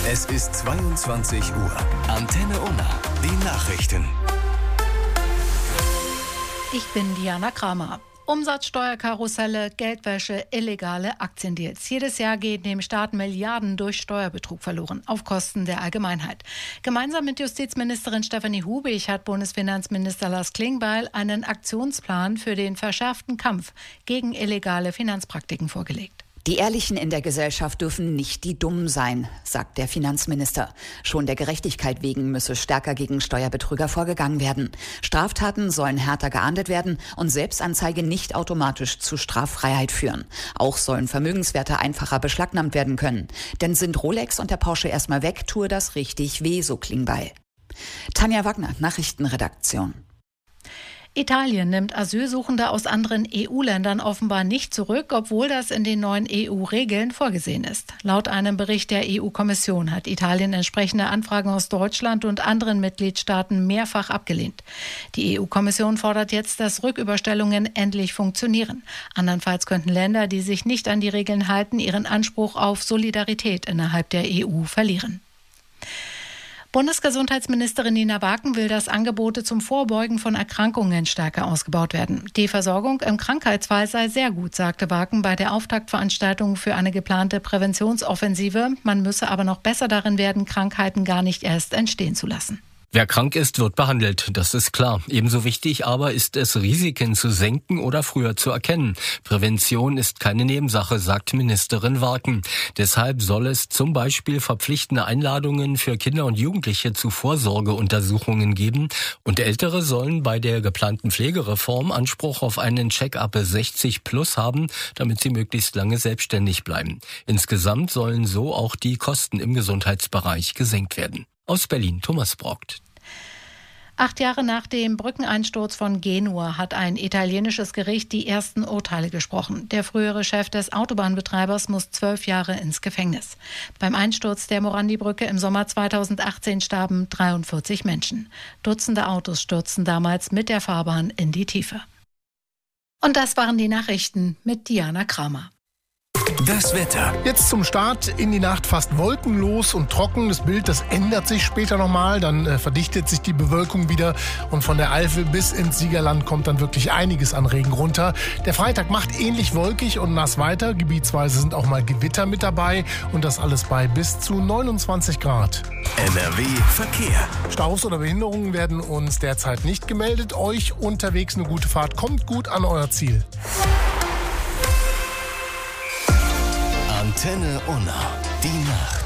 Es ist 22 Uhr. Antenne Unna. Die Nachrichten. Ich bin Diana Kramer. Umsatzsteuerkarusselle, Geldwäsche, illegale Aktiendeals. Jedes Jahr gehen dem Staat Milliarden durch Steuerbetrug verloren, auf Kosten der Allgemeinheit. Gemeinsam mit Justizministerin Stefanie Hubig hat Bundesfinanzminister Lars Klingbeil einen Aktionsplan für den verschärften Kampf gegen illegale Finanzpraktiken vorgelegt. Die Ehrlichen in der Gesellschaft dürfen nicht die Dummen sein, sagt der Finanzminister. Schon der Gerechtigkeit wegen müsse stärker gegen Steuerbetrüger vorgegangen werden. Straftaten sollen härter geahndet werden und Selbstanzeige nicht automatisch zu Straffreiheit führen. Auch sollen Vermögenswerte einfacher beschlagnahmt werden können. Denn sind Rolex und der Porsche erstmal weg, tue das richtig weh, so Klingbeil. Tanja Wagner, Nachrichtenredaktion. Italien nimmt Asylsuchende aus anderen EU-Ländern offenbar nicht zurück, obwohl das in den neuen EU-Regeln vorgesehen ist. Laut einem Bericht der EU-Kommission hat Italien entsprechende Anfragen aus Deutschland und anderen Mitgliedstaaten mehrfach abgelehnt. Die EU-Kommission fordert jetzt, dass Rücküberstellungen endlich funktionieren. Andernfalls könnten Länder, die sich nicht an die Regeln halten, ihren Anspruch auf Solidarität innerhalb der EU verlieren. Bundesgesundheitsministerin Nina Barken will, dass Angebote zum Vorbeugen von Erkrankungen stärker ausgebaut werden. Die Versorgung im Krankheitsfall sei sehr gut, sagte Barken bei der Auftaktveranstaltung für eine geplante Präventionsoffensive. Man müsse aber noch besser darin werden, Krankheiten gar nicht erst entstehen zu lassen. Wer krank ist, wird behandelt, das ist klar. Ebenso wichtig aber ist es, Risiken zu senken oder früher zu erkennen. Prävention ist keine Nebensache, sagt Ministerin Barken. Deshalb soll es zum Beispiel verpflichtende Einladungen für Kinder und Jugendliche zu Vorsorgeuntersuchungen geben. Und Ältere sollen bei der geplanten Pflegereform Anspruch auf einen Check-up 60 plus haben, damit sie möglichst lange selbstständig bleiben. Insgesamt sollen so auch die Kosten im Gesundheitsbereich gesenkt werden. Aus Berlin, Thomas Brockt. 8 Jahre nach dem Brückeneinsturz von Genua hat ein italienisches Gericht die ersten Urteile gesprochen. Der frühere Chef des Autobahnbetreibers muss 12 Jahre ins Gefängnis. Beim Einsturz der Morandi-Brücke im Sommer 2018 starben 43 Menschen. Dutzende Autos stürzten damals mit der Fahrbahn in die Tiefe. Und das waren die Nachrichten mit Diana Kramer. Das Wetter. Jetzt zum Start in die Nacht fast wolkenlos und trocken. Das Bild, das ändert sich später nochmal. Dann verdichtet sich die Bewölkung wieder und von der Eifel bis ins Siegerland kommt dann wirklich einiges an Regen runter. Der Freitag macht ähnlich wolkig und nass weiter. Gebietsweise sind auch mal Gewitter mit dabei und das alles bei bis zu 29 Grad. NRW Verkehr. Staus oder Behinderungen werden uns derzeit nicht gemeldet. Euch unterwegs eine gute Fahrt. Kommt gut an euer Ziel. Antenne Unna. Die Nacht.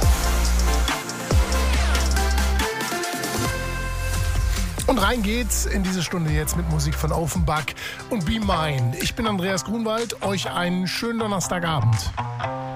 Und rein geht's in diese Stunde jetzt mit Musik von Offenbach und Be Mine. Ich bin Andreas Grunwald. Euch einen schönen Donnerstagabend.